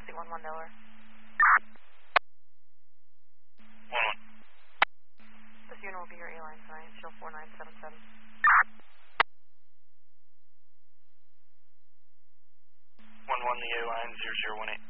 Taxi 11 Delaware. 11. This unit will be your airline tonight, show 4977. 11 the airline 0018.